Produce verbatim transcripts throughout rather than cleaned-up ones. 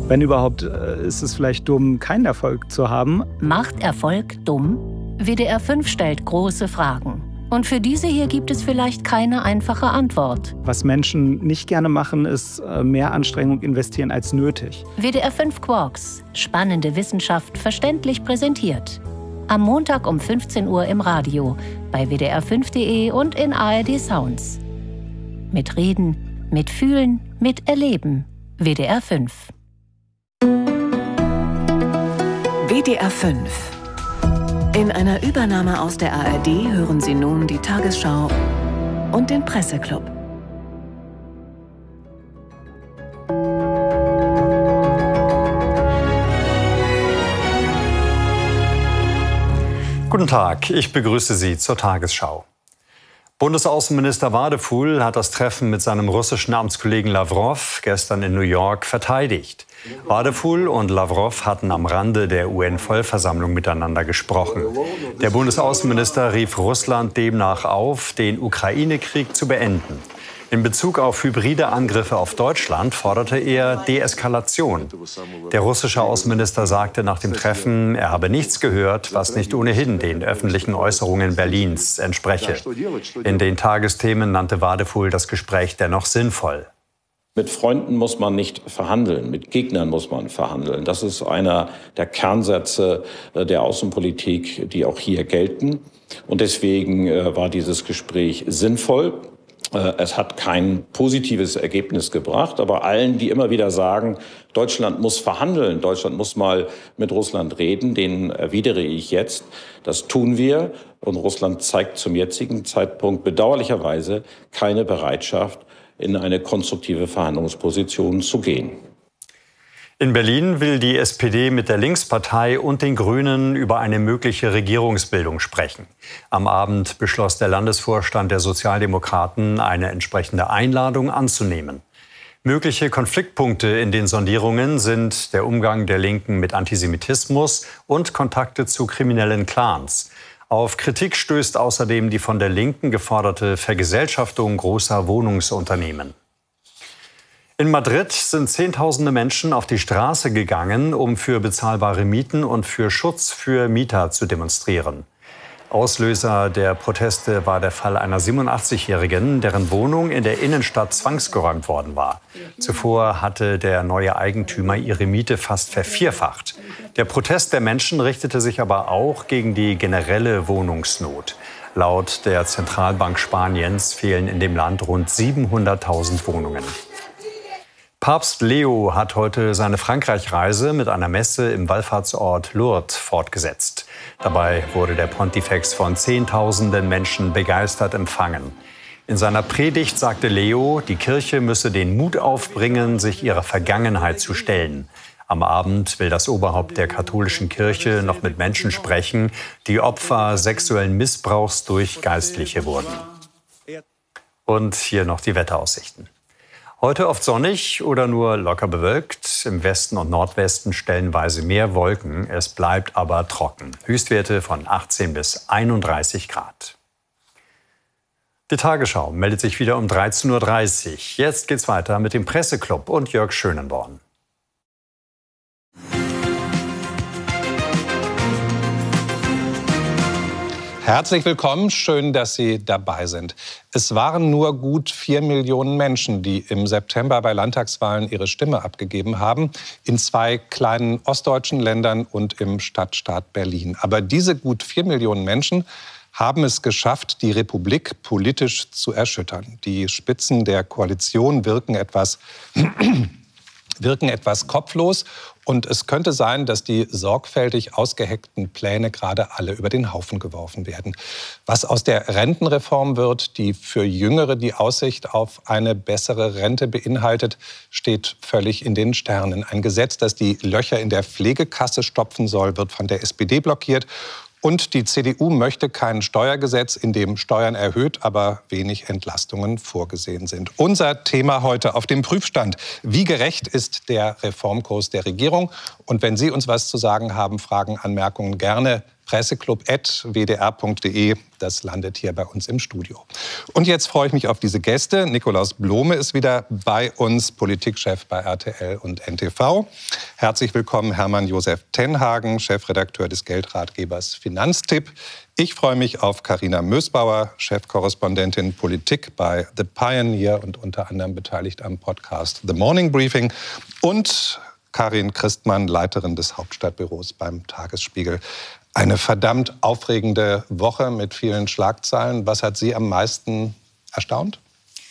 Wenn überhaupt, ist es vielleicht dumm, keinen Erfolg zu haben. Macht Erfolg dumm? W D R fünf stellt große Fragen. Und für diese hier gibt es vielleicht keine einfache Antwort. Was Menschen nicht gerne machen, ist mehr Anstrengung investieren als nötig. W D R fünf Quarks. Spannende Wissenschaft verständlich präsentiert. Am Montag um fünfzehn Uhr im Radio, bei W D R fünf punkt de und in A R D Sounds. Mit Reden, mit Fühlen, mit Erleben. W D R fünf. W D R fünf. In einer Übernahme aus der A R D hören Sie nun die Tagesschau und den Presseclub. Guten Tag, ich begrüße Sie zur Tagesschau. Bundesaußenminister Wadephul hat das Treffen mit seinem russischen Amtskollegen Lawrow gestern in New York verteidigt. Wadephul und Lawrow hatten am Rande der U N-Vollversammlung miteinander gesprochen. Der Bundesaußenminister rief Russland demnach auf, den Ukraine-Krieg zu beenden. In Bezug auf hybride Angriffe auf Deutschland forderte er Deeskalation. Der russische Außenminister sagte nach dem Treffen, er habe nichts gehört, was nicht ohnehin den öffentlichen Äußerungen Berlins entspreche. In den Tagesthemen nannte Wadephul das Gespräch dennoch sinnvoll. Mit Freunden muss man nicht verhandeln, mit Gegnern muss man verhandeln. Das ist einer der Kernsätze der Außenpolitik, die auch hier gelten. Und deswegen war dieses Gespräch sinnvoll. Es hat kein positives Ergebnis gebracht, aber allen, die immer wieder sagen, Deutschland muss verhandeln, Deutschland muss mal mit Russland reden, denen erwidere ich jetzt, das tun wir. Und Russland zeigt zum jetzigen Zeitpunkt bedauerlicherweise keine Bereitschaft, in eine konstruktive Verhandlungsposition zu gehen. In Berlin will die S P D mit der Linkspartei und den Grünen über eine mögliche Regierungsbildung sprechen. Am Abend beschloss der Landesvorstand der Sozialdemokraten, eine entsprechende Einladung anzunehmen. Mögliche Konfliktpunkte in den Sondierungen sind der Umgang der Linken mit Antisemitismus und Kontakte zu kriminellen Clans. Auf Kritik stößt außerdem die von der Linken geforderte Vergesellschaftung großer Wohnungsunternehmen. In Madrid sind Zehntausende Menschen auf die Straße gegangen, um für bezahlbare Mieten und für Schutz für Mieter zu demonstrieren. Auslöser der Proteste war der Fall einer siebenundachtzigjährigen, deren Wohnung in der Innenstadt zwangsgeräumt worden war. Zuvor hatte der neue Eigentümer ihre Miete fast vervierfacht. Der Protest der Menschen richtete sich aber auch gegen die generelle Wohnungsnot. Laut der Zentralbank Spaniens fehlen in dem Land rund siebenhunderttausend Wohnungen. Papst Leo hat heute seine Frankreich-Reise mit einer Messe im Wallfahrtsort Lourdes fortgesetzt. Dabei wurde der Pontifex von Zehntausenden Menschen begeistert empfangen. In seiner Predigt sagte Leo, die Kirche müsse den Mut aufbringen, sich ihrer Vergangenheit zu stellen. Am Abend will das Oberhaupt der katholischen Kirche noch mit Menschen sprechen, die Opfer sexuellen Missbrauchs durch Geistliche wurden. Und hier noch die Wetteraussichten. Heute oft sonnig oder nur locker bewölkt. Im Westen und Nordwesten stellenweise mehr Wolken. Es bleibt aber trocken. Höchstwerte von achtzehn bis einunddreißig Grad. Die Tagesschau meldet sich wieder um dreizehn Uhr dreißig. Jetzt geht's weiter mit dem Presseclub und Jörg Schönenborn. Herzlich willkommen, schön, dass Sie dabei sind. Es waren nur gut vier Millionen Menschen, die im September bei Landtagswahlen ihre Stimme abgegeben haben, in zwei kleinen ostdeutschen Ländern und im Stadtstaat Berlin. Aber diese gut vier Millionen Menschen haben es geschafft, die Republik politisch zu erschüttern. Die Spitzen der Koalition wirken etwas, wirken etwas kopflos. Und es könnte sein, dass die sorgfältig ausgeheckten Pläne gerade alle über den Haufen geworfen werden. Was aus der Rentenreform wird, die für Jüngere die Aussicht auf eine bessere Rente beinhaltet, steht völlig in den Sternen. Ein Gesetz, das die Löcher in der Pflegekasse stopfen soll, wird von der S P D blockiert. Und die C D U möchte kein Steuergesetz, in dem Steuern erhöht, aber wenig Entlastungen vorgesehen sind. Unser Thema heute auf dem Prüfstand. Wie gerecht ist der Reformkurs der Regierung? Und wenn Sie uns was zu sagen haben, Fragen, Anmerkungen gerne presseclub at w d r punkt d e. Das landet hier bei uns im Studio. Und jetzt freue ich mich auf diese Gäste. Nikolaus Blome ist wieder bei uns, Politikchef bei R T L und N T V. Herzlich willkommen Hermann Josef Tenhagen, Chefredakteur des Geldratgebers Finanztipp. Ich freue mich auf Carina Mösbauer, Chefkorrespondentin Politik bei The Pioneer und unter anderem beteiligt am Podcast The Morning Briefing. Und Karin Christmann, Leiterin des Hauptstadtbüros beim Tagesspiegel. Eine verdammt aufregende Woche mit vielen Schlagzeilen. Was hat Sie am meisten erstaunt?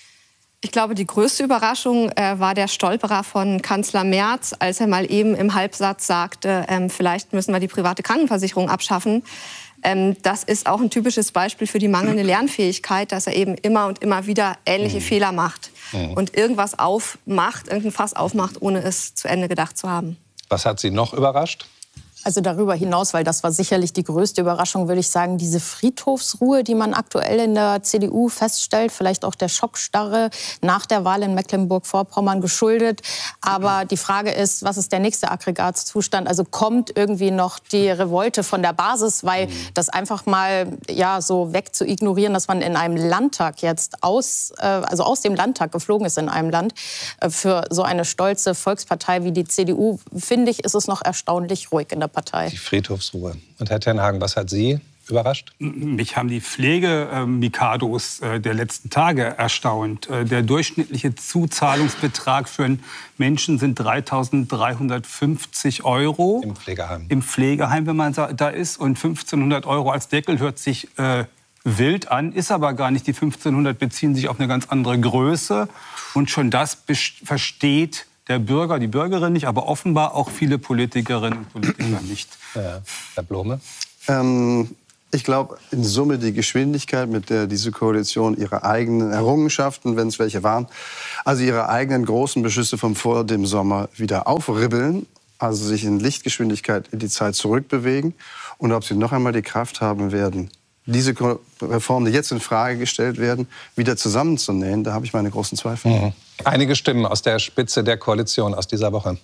Ich glaube, die größte Überraschung äh, war der Stolperer von Kanzler Merz, als er mal eben im Halbsatz sagte, ähm, vielleicht müssen wir die private Krankenversicherung abschaffen. Ähm, das ist auch ein typisches Beispiel für die mangelnde Lernfähigkeit, dass er eben immer und immer wieder ähnliche mhm. Fehler macht mhm. und irgendwas aufmacht, irgendein Fass aufmacht, ohne es zu Ende gedacht zu haben. Was hat Sie noch überrascht? Also darüber hinaus, weil das war sicherlich die größte Überraschung, würde ich sagen, diese Friedhofsruhe, die man aktuell in der C D U feststellt, vielleicht auch der Schockstarre nach der Wahl in Mecklenburg-Vorpommern geschuldet. Aber die Frage ist, was ist der nächste Aggregatzustand? Also kommt irgendwie noch die Revolte von der Basis, weil mhm. das einfach mal ja so weg zu ignorieren, dass man in einem Landtag jetzt aus, äh, also aus dem Landtag geflogen ist in einem Land, äh, für so eine stolze Volkspartei wie die C D U, finde ich, ist es noch erstaunlich ruhig in der Partei. Die Friedhofsruhe. Und Herr Tenhagen, was hat Sie überrascht? Mich haben die Pflegemikados der letzten Tage erstaunt. Der durchschnittliche Zuzahlungsbetrag für einen Menschen sind dreitausenddreihundertfünfzig Euro. Im Pflegeheim. Im Pflegeheim, wenn man da ist. Und fünfzehnhundert Euro als Deckel hört sich äh, wild an, ist aber gar nicht. Die fünfzehnhundert beziehen sich auf eine ganz andere Größe. Und schon das versteht der Bürger, die Bürgerin nicht, aber offenbar auch viele Politikerinnen und Politiker nicht. Ja, Herr Blome? Ähm, ich glaube, in Summe die Geschwindigkeit, mit der diese Koalition ihre eigenen Errungenschaften, wenn es welche waren, also ihre eigenen großen Beschlüsse vom vor dem Sommer wieder aufribbeln, also sich in Lichtgeschwindigkeit in die Zeit zurückbewegen und ob sie noch einmal die Kraft haben werden, diese Reformen, die jetzt in Frage gestellt werden, wieder zusammenzunähen, da habe ich meine großen Zweifel. Mhm. Einige Stimmen aus der Spitze der Koalition aus dieser Woche.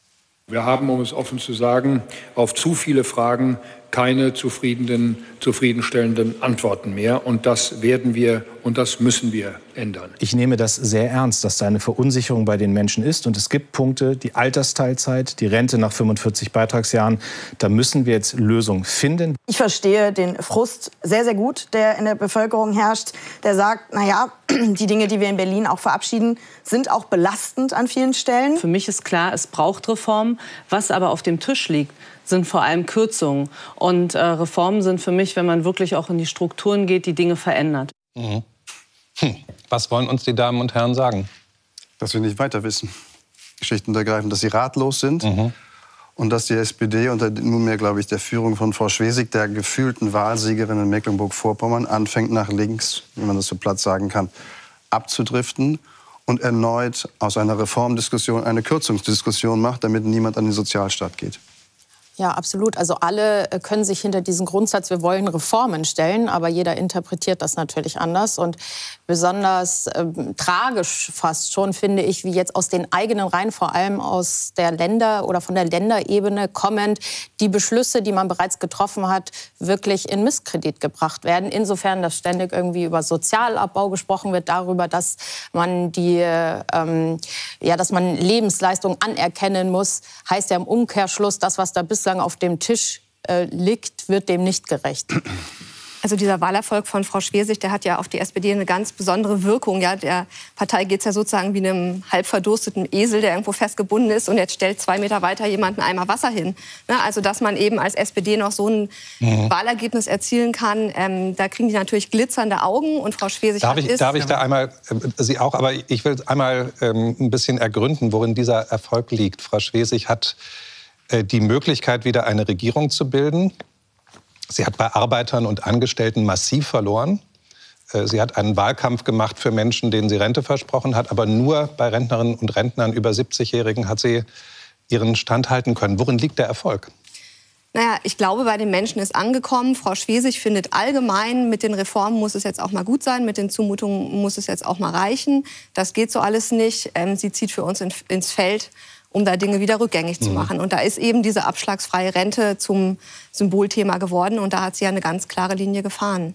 Wir haben, um es offen zu sagen, auf zu viele Fragen keine zufriedenen, zufriedenstellenden Antworten mehr. Und das werden wir und das müssen wir ändern. Ich nehme das sehr ernst, dass da eine Verunsicherung bei den Menschen ist. Und es gibt Punkte, die Altersteilzeit, die Rente nach fünfundvierzig Beitragsjahren. Da müssen wir jetzt Lösungen finden. Ich verstehe den Frust sehr, sehr gut, der in der Bevölkerung herrscht. Der sagt, na ja, die Dinge, die wir in Berlin auch verabschieden, sind auch belastend an vielen Stellen. Für mich ist klar, es braucht Reformen. Was aber auf dem Tisch liegt, sind vor allem Kürzungen. Und äh, Reformen sind für mich, wenn man wirklich auch in die Strukturen geht, die Dinge verändert. Mhm. Hm. Was wollen uns die Damen und Herren sagen? Dass wir nicht weiter wissen. Schlicht und ergreifend, dass sie ratlos sind. Mhm. Und dass die S P D unter nunmehr, glaube ich, der Führung von Frau Schwesig, der gefühlten Wahlsiegerin in Mecklenburg-Vorpommern, anfängt nach links, wie man das so platt sagen kann, abzudriften und erneut aus einer Reformdiskussion eine Kürzungsdiskussion macht, damit niemand an den Sozialstaat geht. Ja, absolut. Also alle können sich hinter diesen Grundsatz, wir wollen Reformen stellen, aber jeder interpretiert das natürlich anders. Und besonders äh, tragisch fast schon, finde ich, wie jetzt aus den eigenen Reihen, vor allem aus der Länder- oder von der Länderebene kommend, die Beschlüsse, die man bereits getroffen hat, wirklich in Misskredit gebracht werden. Insofern, dass ständig irgendwie über Sozialabbau gesprochen wird, darüber, dass man die, ähm, ja, dass man Lebensleistungen anerkennen muss, heißt ja im Umkehrschluss, das, was da bislang auf dem Tisch äh, liegt, wird dem nicht gerecht. Also dieser Wahlerfolg von Frau Schwesig, der hat ja auf die S P D eine ganz besondere Wirkung. Ja, der Partei geht es ja sozusagen wie einem halb verdursteten Esel, der irgendwo festgebunden ist und jetzt stellt zwei Meter weiter jemand einen Eimer Wasser hin. Ne, also dass man eben als S P D noch so ein mhm. Wahlergebnis erzielen kann, ähm, da kriegen die natürlich glitzernde Augen und Frau Schwesig darf hat ich, ist... Darf ich da einmal, äh, Sie auch, aber ich will einmal ähm, ein bisschen ergründen, worin dieser Erfolg liegt. Frau Schwesig hat äh, die Möglichkeit, wieder eine Regierung zu bilden. Sie hat bei Arbeitern und Angestellten massiv verloren. Sie hat einen Wahlkampf gemacht für Menschen, denen sie Rente versprochen hat. Aber nur bei Rentnerinnen und Rentnern über siebzigjährigen hat sie ihren Stand halten können. Worin liegt der Erfolg? Naja, ich glaube, bei den Menschen ist angekommen. Frau Schwesig findet allgemein, mit den Reformen muss es jetzt auch mal gut sein, mit den Zumutungen muss es jetzt auch mal reichen. Das geht so alles nicht. Ähm, sie zieht für uns in, ins Feld, um da Dinge wieder rückgängig zu machen. Und da ist eben diese abschlagsfreie Rente zum Symbolthema geworden. Und da hat sie ja eine ganz klare Linie gefahren.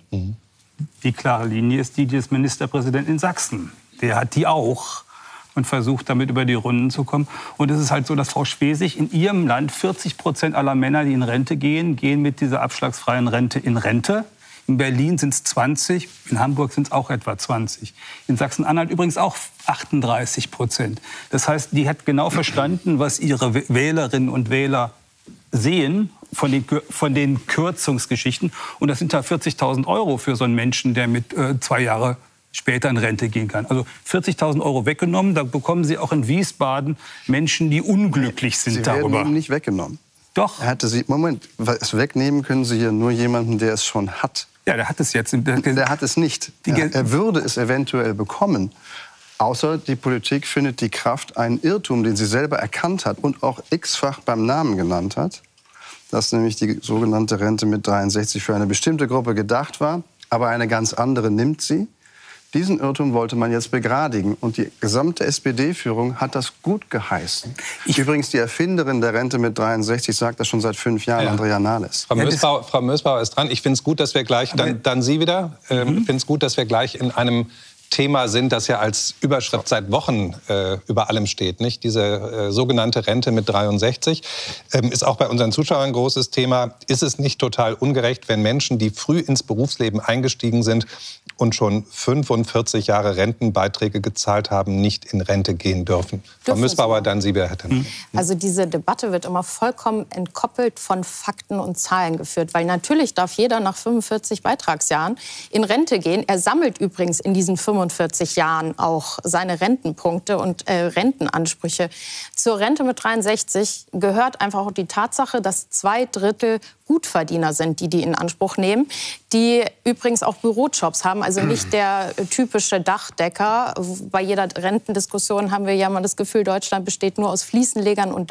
Die klare Linie ist die des Ministerpräsidenten in Sachsen. Der hat die auch und versucht, damit über die Runden zu kommen. Und es ist halt so, dass Frau Schwesig in ihrem Land vierzig Prozent aller Männer, die in Rente gehen, gehen mit dieser abschlagsfreien Rente in Rente. In Berlin sind es zwanzig, in Hamburg sind es auch etwa zwanzig. In Sachsen-Anhalt übrigens auch achtunddreißig Prozent. Das heißt, die hat genau verstanden, was ihre Wählerinnen und Wähler sehen von den, von den Kürzungsgeschichten. Und das sind ja vierzigtausend Euro für so einen Menschen, der mit äh, zwei Jahre später in Rente gehen kann. Also vierzigtausend Euro weggenommen, da bekommen Sie auch in Wiesbaden Menschen, die unglücklich sind Sie darüber. werden ihm nicht weggenommen. Doch. Er hatte sie, Moment, es wegnehmen können Sie hier nur jemanden, der es schon hat. Ja, der hat es jetzt. Der, der hat es nicht. Er, er würde es eventuell bekommen. Außer die Politik findet die Kraft, einen Irrtum, den sie selber erkannt hat und auch x-fach beim Namen genannt hat, dass nämlich die sogenannte Rente mit dreiundsechzig für eine bestimmte Gruppe gedacht war, aber eine ganz andere nimmt sie. Diesen Irrtum wollte man jetzt begradigen. Und die gesamte S P D-Führung hat das gut geheißen. Ich Übrigens, die Erfinderin der Rente mit dreiundsechzig sagt das schon seit fünf Jahren, ja. Andrea Nahles. Frau Mösbauer, Frau Mösbauer ist dran. Ich finde es gut, dass wir gleich, dann, dann Sie wieder, ähm, mhm. ich finde es gut, dass wir gleich in einem Thema sind, das ja als Überschrift seit Wochen äh, über allem steht. Nicht? Diese äh, sogenannte Rente mit dreiundsechzig ähm, ist auch bei unseren Zuschauern ein großes Thema. Ist es nicht total ungerecht, wenn Menschen, die früh ins Berufsleben eingestiegen sind und schon fünfundvierzig Jahre Rentenbeiträge gezahlt haben, nicht in Rente gehen dürfen? Frau Mösbauer, dann Sie, Herr Tenner. Also diese Debatte wird immer vollkommen entkoppelt von Fakten und Zahlen geführt. Weil natürlich darf jeder nach fünfundvierzig Beitragsjahren in Rente gehen. Er sammelt übrigens in diesen fünfundvierzig Jahren auch seine Rentenpunkte und äh, Rentenansprüche. Zur Rente mit dreiundsechzig gehört einfach auch die Tatsache, dass zwei Drittel Gutverdiener sind, die die in Anspruch nehmen, die übrigens auch Bürojobs haben, also nicht der typische Dachdecker. Bei jeder Rentendiskussion haben wir ja mal das Gefühl, Deutschland besteht nur aus Fliesenlegern und